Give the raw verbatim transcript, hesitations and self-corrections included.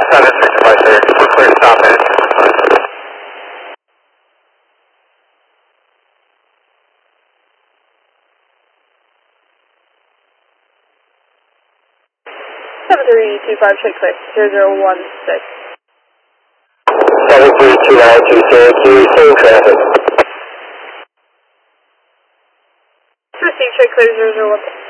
seven six five six, we're clear to stop it. seven three two five six six zero zero one six. seven three two nine two Syracuse, same traffic. Receive check clear zero zero one six.